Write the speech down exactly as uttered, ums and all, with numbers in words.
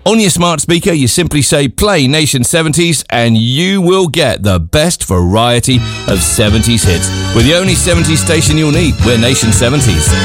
On your smart speaker, you simply say play Nation seventies and you will get the best variety of seventies hits. With the only seventies station you'll need, we're Nation seventies.